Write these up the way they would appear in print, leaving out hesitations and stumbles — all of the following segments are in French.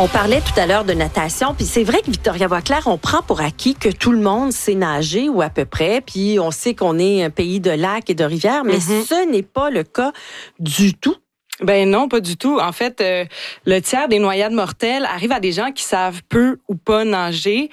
On parlait tout à l'heure de natation, puis c'est vrai que Victoria-Boisclair, on prend pour acquis que tout le monde sait nager ou à peu près, puis on sait qu'on est un pays de lacs et de rivières, mais ce n'est pas le cas du tout. Ben non, pas du tout. En fait, le tiers des noyades mortelles arrive à des gens qui savent peu ou pas nager.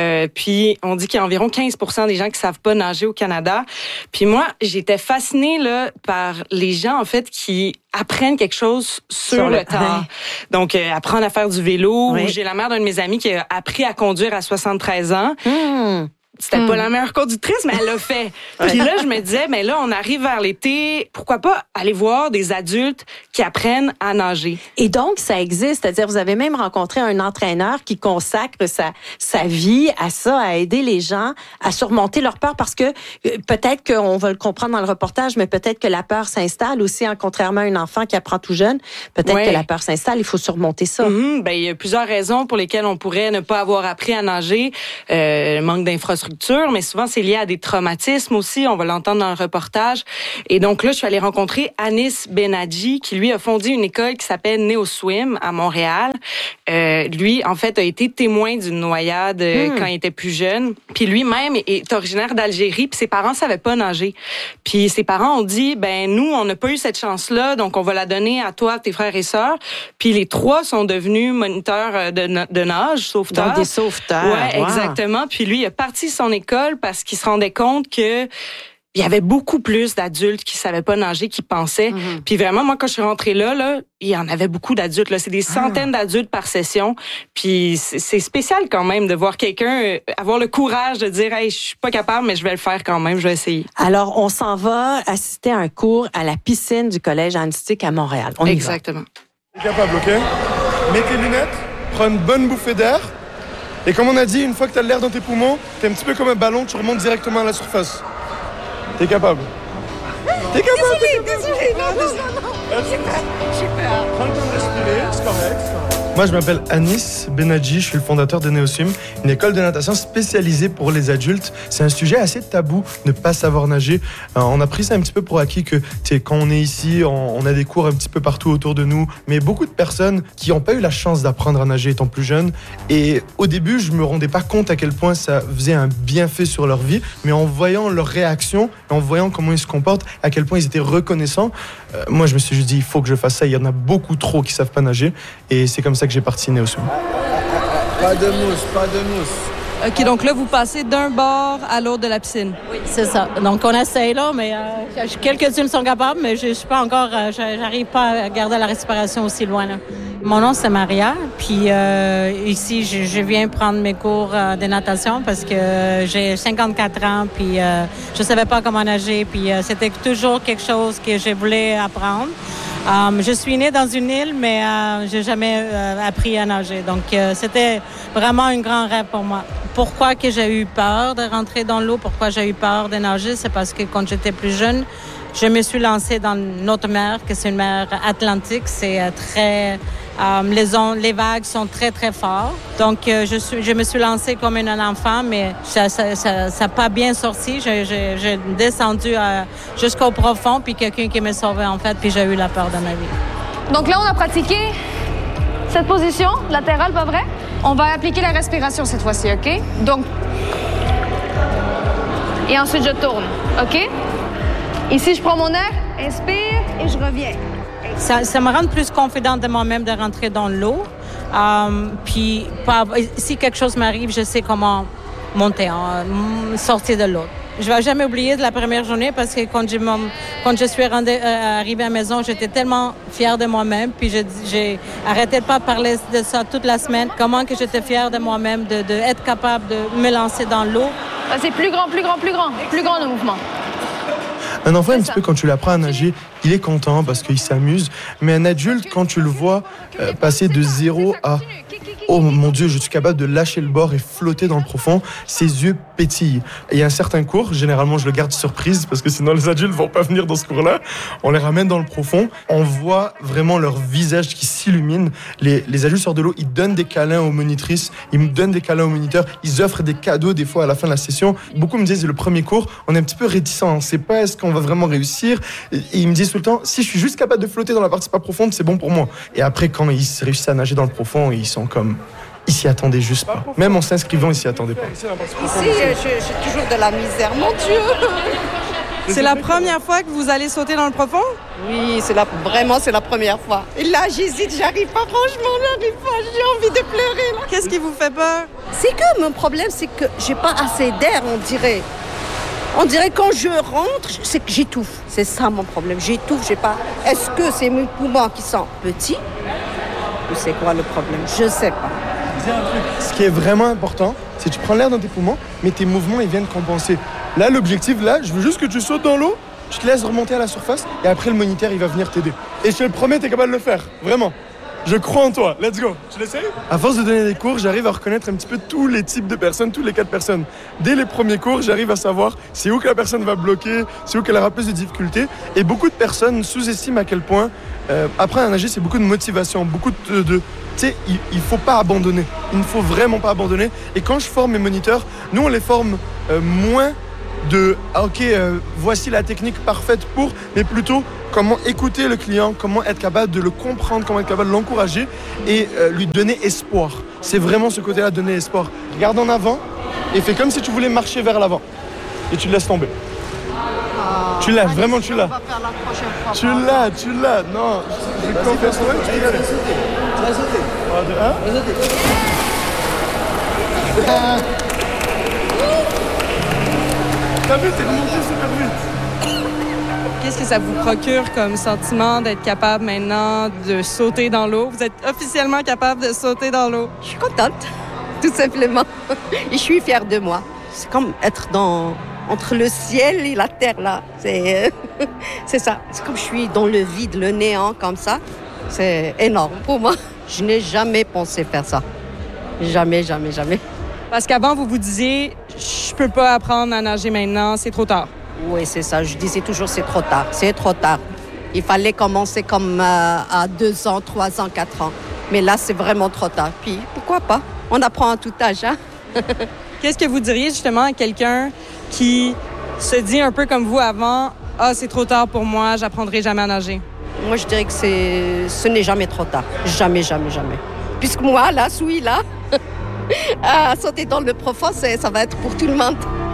Puis on dit qu'il y a environ 15% des gens qui savent pas nager au Canada. Puis moi, j'étais fascinée là par les gens en fait qui apprennent quelque chose sur le temps. Donc apprendre à faire du vélo. Oui. J'ai la mère d'un de mes amis qui a appris à conduire à 73 ans. C'était pas la meilleure conductrice, mais elle l'a fait. Puis là, je me disais, mais là, on arrive vers l'été, pourquoi pas aller voir des adultes qui apprennent à nager? Et donc, ça existe, c'est-à-dire vous avez même rencontré un entraîneur qui consacre sa vie à ça, à aider les gens à surmonter leur peur, parce que peut-être qu'on va le comprendre dans le reportage, mais peut-être que la peur s'installe aussi, hein, contrairement à un enfant qui apprend tout jeune. Peut-être que la peur s'installe, il faut surmonter ça. Ben, il y a plusieurs raisons pour lesquelles on pourrait ne pas avoir appris à nager. Manque d'infrastructures, mais souvent c'est lié à des traumatismes aussi, on va l'entendre dans le reportage. Et donc là, je suis allée rencontrer Anis Benadji, qui lui a fondé une école qui s'appelle NeoSwim à Montréal. Lui, en fait, a été témoin d'une noyade quand il était plus jeune. Puis lui-même est originaire d'Algérie, puis ses parents savaient pas nager. Puis ses parents ont dit, ben nous, on n'a pas eu cette chance-là, donc on va la donner à toi, tes frères et sœurs. Puis les trois sont devenus moniteurs de nage, sauveteurs. Donc des sauveteurs. Ouais, exactement. Puis lui, il a parti son école parce qu'il se rendait compte que il y avait beaucoup plus d'adultes qui savaient pas nager, qui pensaient. Puis vraiment, moi, quand je suis rentrée là, il y en avait beaucoup d'adultes. Là, c'est des centaines d'adultes par session. Puis c'est spécial quand même de voir quelqu'un avoir le courage de dire, hey, je suis pas capable, mais je vais le faire quand même, je vais essayer. Alors, on s'en va assister à un cours à la piscine du Collège Annistique à Montréal. On Exactement. T'es capable, ok? Mets tes lunettes, prends une bonne bouffée d'air. Et comme on a dit, une fois que tu as l'air dans tes poumons, t'es un petit peu comme un ballon, tu remontes directement à la surface. T'es capable. T'es capable. Désolé, non. Super. Prends le temps de respirer, c'est correct. Moi, je m'appelle Anis Benadji, je suis le fondateur de NeoSwim, une école de natation spécialisée pour les adultes. C'est un sujet assez tabou, ne pas savoir nager. On a pris ça un petit peu pour acquis que quand on est ici, on a des cours un petit peu partout autour de nous, mais beaucoup de personnes qui n'ont pas eu la chance d'apprendre à nager étant plus jeunes. Et au début, je me rendais pas compte à quel point ça faisait un bienfait sur leur vie, mais en voyant leurs réactions, en voyant comment ils se comportent, à quel point ils étaient reconnaissants, moi, je me suis juste dit, il faut que je fasse ça. Il y en a beaucoup trop qui savent pas nager, et c'est comme ça que j'ai parti NeoSwim. Pas de mousse. OK, donc là, vous passez d'un bord à l'autre de la piscine. Oui, c'est ça. Donc, on essaye là, mais quelques-unes sont capables, mais je suis pas encore, j'arrive pas à garder la respiration aussi loin, là. Mon nom, c'est Maria, puis ici, je viens prendre mes cours de natation parce que j'ai 54 ans, puis je savais pas comment nager, puis c'était toujours quelque chose que je voulais apprendre. Je suis née dans une île, mais j'ai jamais appris à nager. Donc, c'était vraiment un grand rêve pour moi. Pourquoi que j'ai eu peur de rentrer dans l'eau? Pourquoi j'ai eu peur de nager? C'est parce que quand j'étais plus jeune, je me suis lancée dans notre mer, que c'est une mer Atlantique. C'est très... les vagues sont très, très fortes. Donc, je me suis lancée comme un enfant, mais ça n'a pas bien sorti. J'ai descendu jusqu'au profond, puis quelqu'un qui m'a sauvée, en fait, puis j'ai eu la peur de ma vie. Donc là, on a pratiqué cette position latérale, pas vrai? On va appliquer la respiration cette fois-ci, OK? Donc, et ensuite, je tourne, OK? Ici, je prends mon air, inspire et je reviens. Ça me rend plus confidente de moi-même de rentrer dans l'eau. Puis, si quelque chose m'arrive, je sais comment monter, sortir de l'eau. Je ne vais jamais oublier de la première journée parce que quand je suis arrivée à la maison, j'étais tellement fière de moi-même. Puis j'ai arrêté de pas parler de ça toute la semaine. Comment que j'étais fière de moi-même, de être capable de me lancer dans l'eau. C'est plus grand le mouvement. Un enfant, un petit peu, quand tu l'apprends à nager, il est content parce qu'il s'amuse. Mais un adulte, quand tu le vois passer de 0 à oh mon Dieu, je suis capable de lâcher le bord et flotter dans le profond. Ses yeux pétillent. Et il y a un certain cours, généralement je le garde surprise parce que sinon les adultes vont pas venir dans ce cours-là. On les ramène dans le profond, on voit vraiment leur visage qui s'illumine. Les adultes sortent de l'eau, ils donnent des câlins aux monitrices, ils me donnent des câlins aux moniteurs, ils offrent des cadeaux des fois à la fin de la session. Beaucoup me disent, le premier cours, on est un petit peu réticent, on ne sait pas est-ce qu'on va vraiment réussir. Et ils me disent tout le temps, si je suis juste capable de flotter dans la partie pas profonde, c'est bon pour moi. Et après, quand ils réussissent à nager dans le profond, ils sont comme... Ils s'y attendaient juste pas. Même en s'inscrivant, ils s'y attendaient pas. Ici, j'ai toujours de la misère, mon Dieu. C'est la première fois que vous allez sauter dans le profond? Oui, c'est la première fois. Et là, j'hésite, j'arrive pas, franchement, j'arrive pas, j'ai envie de pleurer. Là. Qu'est-ce qui vous fait peur? C'est que mon problème, c'est que j'ai pas assez d'air, on dirait. On dirait quand je rentre, c'est que j'étouffe. C'est ça mon problème, j'étouffe, j'ai pas... Est-ce que c'est mes poumons qui sont petits? Ou c'est quoi le problème? Je sais pas. Ce qui est vraiment important, c'est que tu prends l'air dans tes poumons, mais tes mouvements, ils viennent compenser. Là, l'objectif, là, je veux juste que tu sautes dans l'eau, tu te laisses remonter à la surface, et après, le moniteur, il va venir t'aider. Et je te le promets, t'es capable de le faire, vraiment. Je crois en toi, let's go. Tu l'essayes? À force de donner des cours, j'arrive à reconnaître un petit peu tous les types de personnes, tous les cas de personnes. Dès les premiers cours, j'arrive à savoir c'est où que la personne va bloquer, c'est où qu'elle aura plus de difficultés. Et beaucoup de personnes sous-estiment à quel point apprendre à nager, c'est beaucoup de motivation, beaucoup de tu sais, il faut pas abandonner. Il ne faut vraiment pas abandonner. Et quand je forme mes moniteurs, nous, on les forme moins de voici la technique parfaite pour, mais plutôt comment écouter le client, comment être capable de le comprendre, comment être capable de l'encourager et lui donner espoir. C'est vraiment ce côté-là, donner espoir. Regarde en avant et fais comme si tu voulais marcher vers l'avant. Et tu le laisses tomber. Tu l'as, vraiment tu l'as. On va faire la prochaine fois. Tu l'as. Non, j'ai confiance en toi, tu peux y aller. Tu vas sauter. Tu vas sauter. T'as vu, t'es remonté super vite. Qu'est-ce que ça vous procure comme sentiment d'être capable maintenant de sauter dans l'eau? Vous êtes officiellement capable de sauter dans l'eau. Je suis contente, tout simplement. Et je suis fière de moi. C'est comme être entre le ciel et la terre, là. C'est ça. C'est comme je suis dans le vide, le néant, comme ça. C'est énorme pour moi. Je n'ai jamais pensé faire ça. Jamais. Parce qu'avant, vous vous disiez, je peux pas apprendre à nager maintenant, c'est trop tard. Oui, c'est ça. Je disais toujours, c'est trop tard. Il fallait commencer comme à 2 ans, 3 ans, 4 ans. Mais là, c'est vraiment trop tard. Puis, pourquoi pas? On apprend à tout âge, hein? Qu'est-ce que vous diriez justement à quelqu'un qui se dit un peu comme vous avant, « Ah, c'est trop tard pour moi, j'apprendrai jamais à nager ». Moi, je dirais que ce n'est jamais trop tard. Jamais. Puisque moi, là, celui-là, à sauter dans le profond, ça va être pour tout le monde.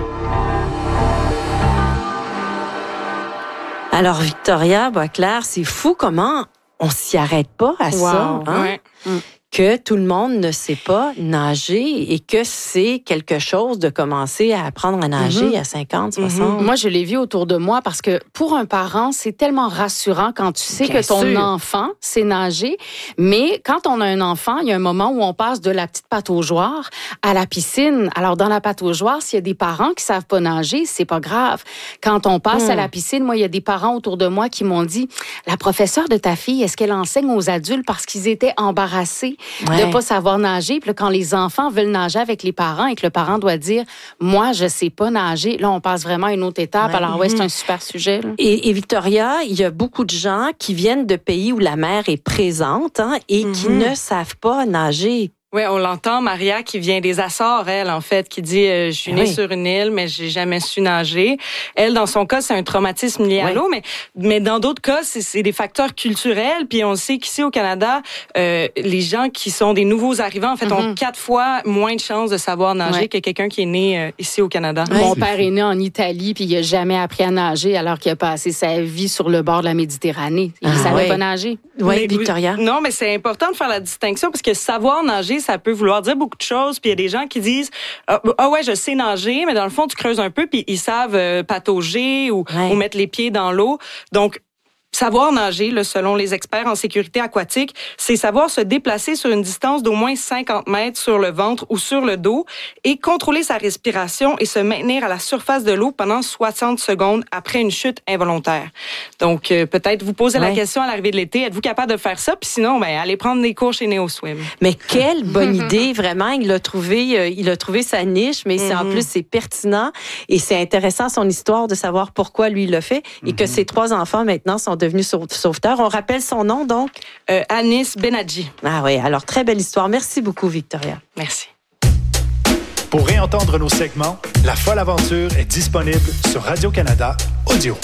Alors, Victoria Boisclair, c'est fou comment on s'y arrête pas à ça. Hein? Ouais. Que tout le monde ne sait pas nager et que c'est quelque chose de commencer à apprendre à nager à 50, 60. Moi, je l'ai vu autour de moi parce que pour un parent, c'est tellement rassurant quand tu sais Bien que ton sûr. enfant sait nager. Mais quand on a un enfant, il y a un moment où on passe de la petite pataugeoire à la piscine. Alors, dans la pataugeoire, s'il y a des parents qui savent pas nager, c'est pas grave. Quand on passe à la piscine, moi, il y a des parents autour de moi qui m'ont dit, la professeure de ta fille, est-ce qu'elle enseigne aux adultes parce qu'ils étaient embarrassés de pas savoir nager? Puis là, quand les enfants veulent nager avec les parents et que le parent doit dire, moi, je sais pas nager, là, on passe vraiment à une autre étape. Alors, c'est un super sujet. Là. Et Victoria, il y a beaucoup de gens qui viennent de pays où la mer est présente et qui ne savent pas nager. Oui, on l'entend, Maria, qui vient des Açores, elle, en fait, qui dit je suis née sur une île, mais j'ai jamais su nager. Elle, dans son cas, c'est un traumatisme lié à l'eau, mais dans d'autres cas, c'est des facteurs culturels. Puis on sait qu'ici, au Canada, les gens qui sont des nouveaux arrivants, en fait, ont 4 fois moins de chances de savoir nager que quelqu'un qui est né ici au Canada. Mon père est né en Italie, puis il a jamais appris à nager alors qu'il a passé sa vie sur le bord de la Méditerranée. Il savait pas nager. Oui, Victoria. Non, mais c'est important de faire la distinction parce que savoir nager, ça peut vouloir dire beaucoup de choses. Puis il y a des gens qui disent ouais, je sais nager, mais dans le fond, tu creuses un peu, puis ils savent patauger ou mettre les pieds dans l'eau. Donc, Savoir nager, là, selon les experts en sécurité aquatique, c'est savoir se déplacer sur une distance d'au moins 50 mètres sur le ventre ou sur le dos et contrôler sa respiration et se maintenir à la surface de l'eau pendant 60 secondes après une chute involontaire. Donc, peut-être vous posez la question à l'arrivée de l'été, êtes-vous capable de faire ça? Puis sinon, allez prendre des cours chez NeoSwim. Mais quelle bonne idée, vraiment. Il a trouvé sa niche, mais en plus, c'est pertinent et c'est intéressant son histoire de savoir pourquoi lui il l'a fait et que ses 3 enfants maintenant sont devenus sauveteurs. On rappelle son nom, donc? Anis Benadji. Ah oui, alors très belle histoire. Merci beaucoup, Victoria. Merci. Pour réentendre nos segments, La Folle Aventure est disponible sur Radio-Canada Audio.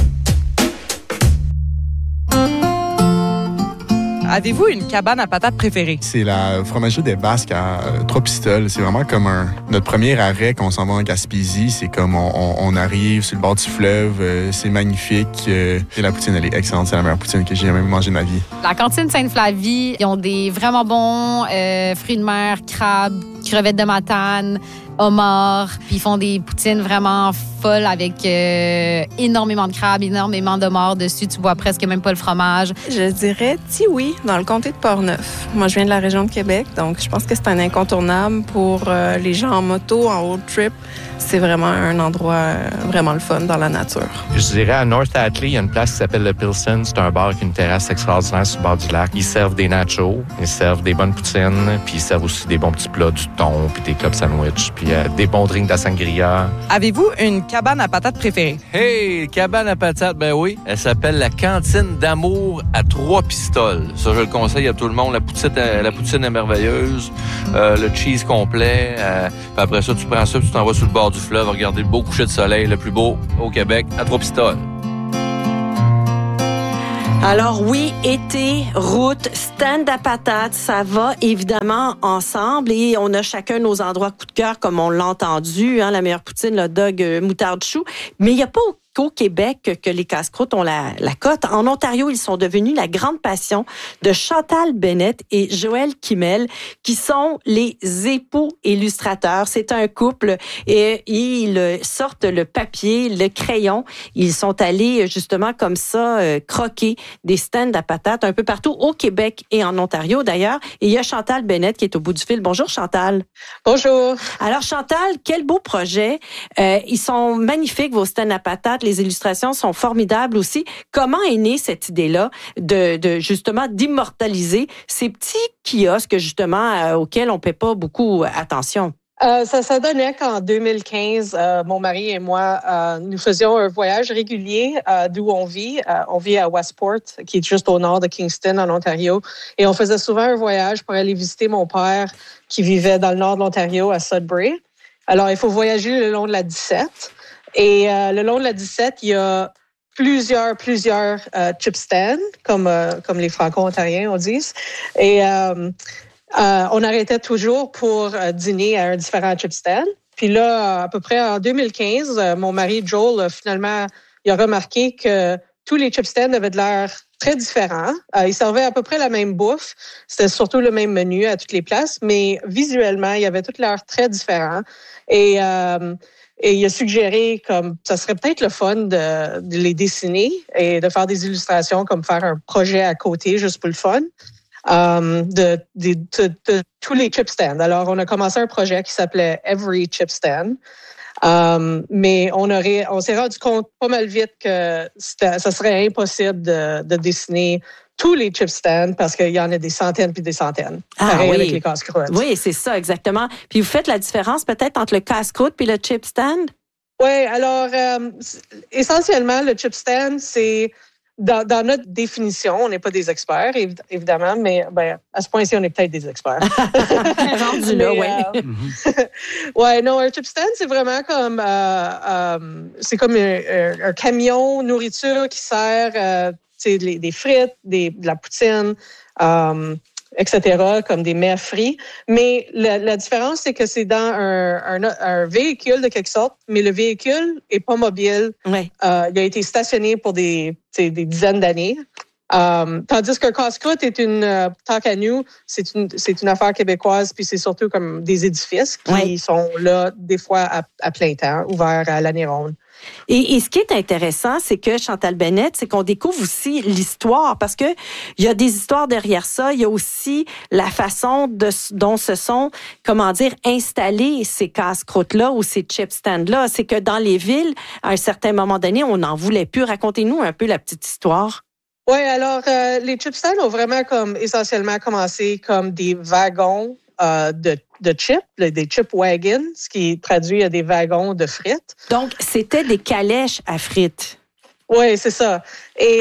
Avez-vous une cabane à patates préférée? C'est la fromagerie des Basques à Trois-Pistoles. C'est vraiment comme notre premier arrêt quand on s'en va en Gaspésie. C'est comme on arrive sur le bord du fleuve. C'est magnifique. Et la poutine, elle est excellente. C'est la meilleure poutine que j'ai jamais mangée de ma vie. La cantine Sainte-Flavie, ils ont des vraiment bons fruits de mer, crabes, crevettes de matane, homards. Puis ils font des poutines vraiment folles avec énormément de crabes, énormément d'homards dessus. Tu vois presque même pas le fromage. Je dirais Tiwi, dans le comté de Portneuf. Moi, je viens de la région de Québec, donc je pense que c'est un incontournable pour les gens en moto, en road trip. C'est vraiment un endroit vraiment le fun dans la nature. Je dirais à North Atlee, il y a une place qui s'appelle le Pilsen. C'est un bar avec une terrasse extraordinaire sur le bord du lac. Ils servent des nachos, ils servent des bonnes poutines, puis ils servent aussi des bons petits plats, du thon, puis des club sandwich, puis des bons drinks de la sangria. Avez-vous une cabane à patates préférée? Hey, cabane à patates, ben oui. Elle s'appelle la Cantine d'amour à Trois-Pistoles. Ça, je le conseille à tout le monde. La poutine est merveilleuse. Le cheese complet. Puis après ça, tu prends ça, puis tu t'en vas sur le bord du fleuve, regarder le beau coucher de soleil, le plus beau au Québec, à Trois-Pistoles. Alors oui, été, route, stand à patates, ça va évidemment ensemble et on a chacun nos endroits coup de cœur comme on l'a entendu, la meilleure poutine, le dog, moutarde chou, mais il n'y a pas qu'au Québec que les casse-croûtes ont la cote. En Ontario, ils sont devenus la grande passion de Chantal Bennett et Joël Kimmel, qui sont les époux illustrateurs. C'est un couple et ils sortent le papier, le crayon. Ils sont allés justement comme ça croquer des stands à patates un peu partout au Québec et en Ontario d'ailleurs. Et il y a Chantal Bennett qui est au bout du fil. Bonjour Chantal. Bonjour. Alors Chantal, quel beau projet. Ils sont magnifiques vos stands à patates. Les illustrations sont formidables aussi. Comment est née cette idée-là de justement d'immortaliser ces petits kiosques justement auxquels on ne paie pas beaucoup attention? Ça donnait qu'en 2015, mon mari et moi, nous faisions un voyage régulier d'où on vit. On vit à Westport, qui est juste au nord de Kingston, en Ontario. Et on faisait souvent un voyage pour aller visiter mon père qui vivait dans le nord de l'Ontario, à Sudbury. Alors, il faut voyager le long de la 17. Et le long de la 17, il y a plusieurs chip stands, comme les Franco-Ontariens, on dit. Et on arrêtait toujours pour dîner à un différent chip stand. Puis là, à peu près en 2015, mon mari Joel, finalement, il a remarqué que tous les chip stands avaient de l'air très différents. Ils servaient à peu près la même bouffe. C'était surtout le même menu à toutes les places, mais visuellement, il y avait tout l'air très différent. Et il a suggéré comme ça serait peut-être le fun de les dessiner et de faire des illustrations, comme faire un projet à côté juste pour le fun. De tous les chip stands. Alors, on a commencé un projet qui s'appelait Every Chip Stand. Mais on s'est rendu compte pas mal vite que ça serait impossible de dessiner tous les chip stands parce qu'il y en a des centaines puis des centaines. Pareil avec les casse-croûtes. Oui, c'est ça, exactement. Puis vous faites la différence peut-être entre le casse-croûte puis le chip stand? Oui, alors, essentiellement, le chip stand, c'est dans notre définition, on n'est pas des experts, évidemment, mais à ce point-ci, on est peut-être des experts. Rendu là, oui. Ouais, non, un chip stand, c'est vraiment comme c'est comme un camion nourriture qui sert des frites, de la poutine, etc., comme des mets frits. Mais la différence, c'est que c'est dans un véhicule de quelque sorte, mais le véhicule est pas mobile. Ouais. Il a été stationné pour des dizaines d'années. Tandis qu'un casse-croûte est tant qu'à nous, c'est une affaire québécoise, puis c'est surtout comme des édifices qui sont là, des fois, à plein temps, ouverts à l'année ronde. Et ce qui est intéressant, c'est que Chantal Bennett, c'est qu'on découvre aussi l'histoire, parce que il y a des histoires derrière ça. Il y a aussi la façon dont se sont, installés ces casse-croûtes-là ou ces chip stands-là. C'est que dans les villes, à un certain moment donné, on n'en voulait plus. Racontez-nous un peu la petite histoire. Oui, alors les chip stands ont vraiment essentiellement commencé comme des wagons de chips, des chip wagons, ce qui traduit à des wagons de frites. Donc, c'était des calèches à frites. Oui, c'est ça. Et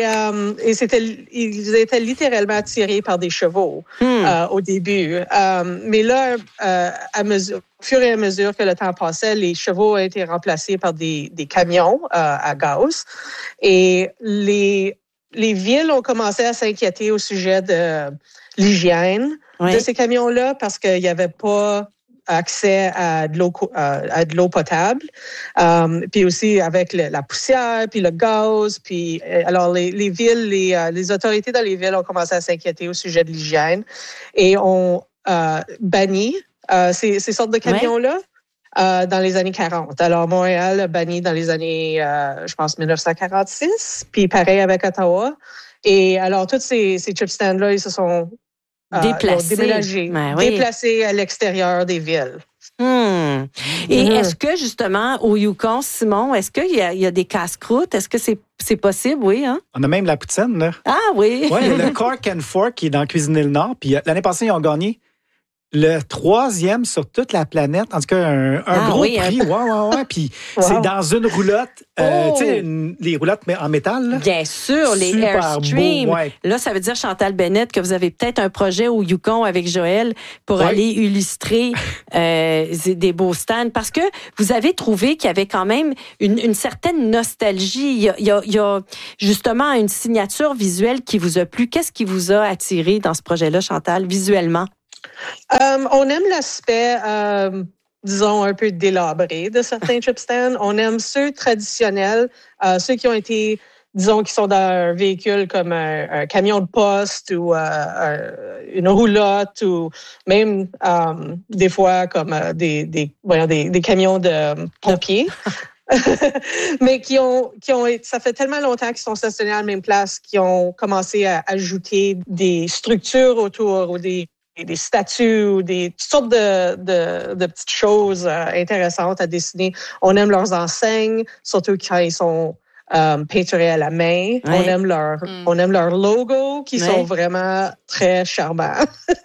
ils étaient littéralement tirés par des chevaux au début. Mais là, au fur et à mesure que le temps passait, les chevaux ont été remplacés par des camions à gaz. Et les villes ont commencé à s'inquiéter au sujet de l'hygiène de ces camions-là parce qu'il n'y avait pas accès à de l'eau potable. Puis aussi avec la poussière, puis le gaz. Puis alors les villes, les autorités dans les villes ont commencé à s'inquiéter au sujet de l'hygiène et ont banni ces sortes de camions-là. Dans les années 40. Alors, Montréal a banni dans les années, je pense, 1946, puis pareil avec Ottawa. Et alors, tous ces chip stands-là, ils se sont déménagés, déplacés à l'extérieur des villes. Et est-ce que, justement, au Yukon, Simon, est-ce qu'il y a des casse-croûtes? Est-ce que c'est possible, oui? Hein? On a même la poutine, là. Ah oui! Oui, le Cork and Fork qui est dans Cuisiner le Nord. Puis l'année passée, ils ont gagné le 3e sur toute la planète. En tout cas, un gros prix. Ouais. Puis c'est dans une roulotte. Tu sais, les roulottes en métal. Là. Bien sûr, les Airstream. Ouais. Là, ça veut dire, Chantal Bennett, que vous avez peut-être un projet au Yukon avec Joël pour aller illustrer des beaux stands. Parce que vous avez trouvé qu'il y avait quand même une certaine nostalgie. Il y a justement une signature visuelle qui vous a plu. Qu'est-ce qui vous a attiré dans ce projet-là, Chantal, visuellement? On aime l'aspect, disons, un peu délabré de certains chip stands. On aime ceux traditionnels, ceux qui ont été, disons, qui sont dans un véhicule comme un camion de poste ou une roulotte ou même des fois comme des camions de pompiers. Mais qui ont, ça fait tellement longtemps qu'ils sont stationnés à la même place, qu'ils ont commencé à ajouter des structures autour ou des statues ou toutes sortes de petites choses intéressantes à dessiner. On aime leurs enseignes, surtout quand ils sont peinturés à la main. Ouais. On aime leurs logos qui sont vraiment très charmants.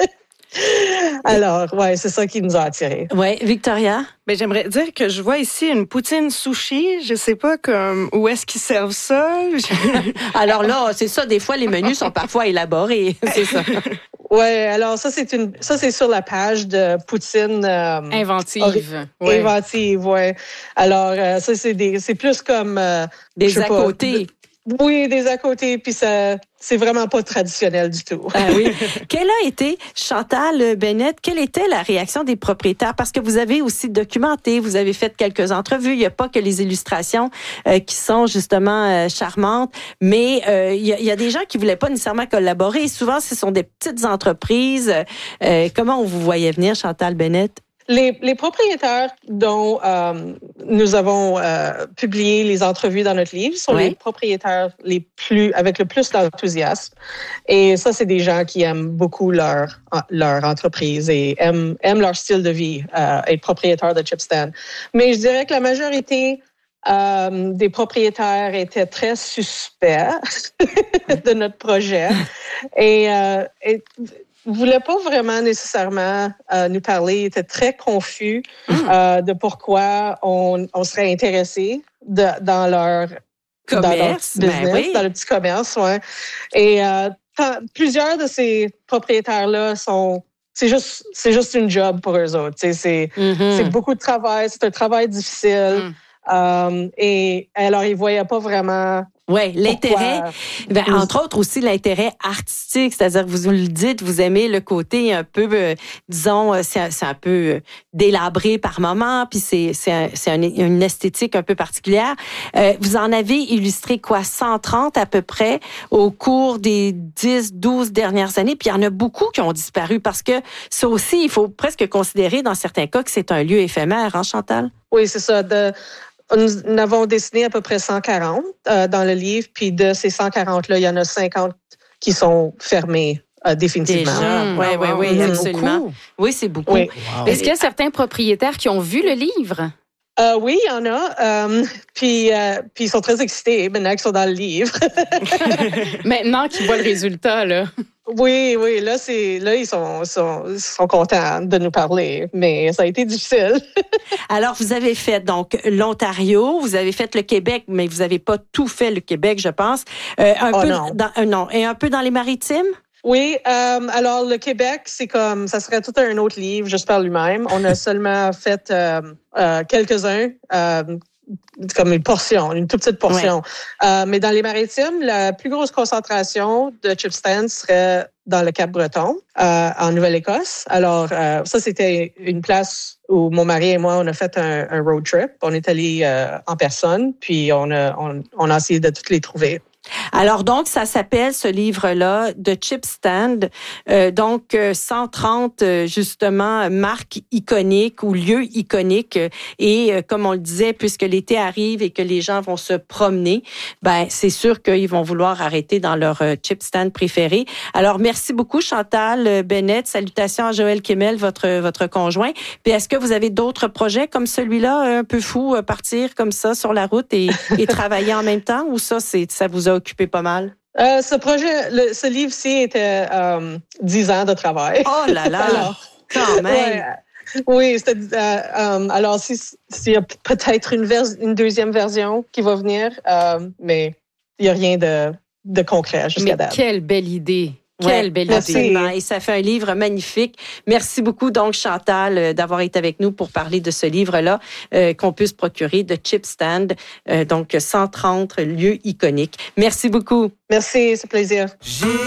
Alors, c'est ça qui nous a attirés. Oui, Victoria? Ben, j'aimerais dire que je vois ici une poutine sushi. Je sais pas où est-ce qu'ils servent ça. Alors là, c'est ça. Des fois, les menus sont parfois élaborés. C'est ça. Oui, alors ça, c'est sur la page de poutine... inventive. Inventive, oui. Alors, ça, c'est plus comme... des à côté. Oui, des à côté, puis ça, c'est vraiment pas traditionnel du tout. Ah oui. Quelle a été, Chantal Bennett, quelle était la réaction des propriétaires? Parce que vous avez aussi documenté, vous avez fait quelques entrevues. Il n'y a pas que les illustrations qui sont justement charmantes, mais il y a des gens qui voulaient pas nécessairement collaborer. Souvent, ce sont des petites entreprises. Comment on vous voyait venir, Chantal Bennett? Les propriétaires dont nous avons publié les entrevues dans notre livre sont les propriétaires avec le plus d'enthousiasme. Et ça, c'est des gens qui aiment beaucoup leur entreprise et aiment leur style de vie, être propriétaire de chip stand. Mais je dirais que la majorité des propriétaires étaient très suspects de notre projet et voulait pas vraiment nécessairement nous parler. Il était très confus de pourquoi on serait intéressé dans leur commerce, dans leur business, dans le petit commerce. Ouais. Et plusieurs de ces propriétaires-là c'est juste une job pour eux autres. C'est beaucoup de travail, c'est un travail difficile. Et alors, ils voyaient pas vraiment... Oui, l'intérêt, entre autres aussi l'intérêt artistique, c'est-à-dire que vous le dites, vous aimez le côté un peu, disons, c'est un peu délabré par moment, puis c'est une esthétique un peu particulière. Vous en avez illustré 130 à peu près au cours des 10-12 dernières années, puis il y en a beaucoup qui ont disparu parce que ça aussi, il faut presque considérer dans certains cas que c'est un lieu éphémère, hein, Chantal? Oui, c'est ça. Nous avons dessiné à peu près 140 dans le livre, puis de ces 140-là, il y en a 50 qui sont fermés. Définitivement. Oui, absolument. Beaucoup. Oui, c'est beaucoup. Oui. Wow. Est-ce qu'il y a certains propriétaires qui ont vu le livre? Oui, il y en a. Puis ils sont très excités maintenant qu'ils sont dans le livre. Maintenant qu'ils voient le résultat, là. Oui, là ils sont contents de nous parler, mais ça a été difficile. Alors, vous avez fait donc l'Ontario, vous avez fait le Québec, mais vous n'avez pas tout fait le Québec, je pense. Non. Et un peu dans les Maritimes? Oui, alors le Québec, c'est comme, ça serait tout un autre livre juste par lui-même. On a seulement fait quelques-uns, comme une portion, une toute petite portion. Ouais. Mais dans les Maritimes, la plus grosse concentration de chip stand serait dans le Cap-Breton, en Nouvelle-Écosse. Alors, ça, c'était une place où mon mari et moi, on a fait un road trip. On est allé en personne, puis on a essayé de toutes les trouver. Alors donc, ça s'appelle ce livre-là, The Chip Stand. 130 justement marques iconiques ou lieux iconiques. Et comme on le disait, puisque l'été arrive et que les gens vont se promener, ben c'est sûr qu'ils vont vouloir arrêter dans leur chip stand préféré. Alors merci beaucoup Chantal Bennett. Salutations à Joël Kemmel, votre conjoint. Puis est-ce que vous avez d'autres projets comme celui-là, un peu fou, partir comme ça sur la route et travailler en même temps, ou ça vous a occupé pas mal? Ce livre-ci était 10 ans de travail. Oh là là! Alors, quand même! Oui, alors s'il y a peut-être une deuxième version qui va venir, mais il n'y a rien de concret jusqu'à date. Mais quelle belle idée! Quelle belle idée. Et ça fait un livre magnifique. Merci beaucoup, donc, Chantal, d'avoir été avec nous pour parler de ce livre-là qu'on peut se procurer, de Chip Stand, donc 130 lieux iconiques. Merci beaucoup. Merci, c'est un plaisir.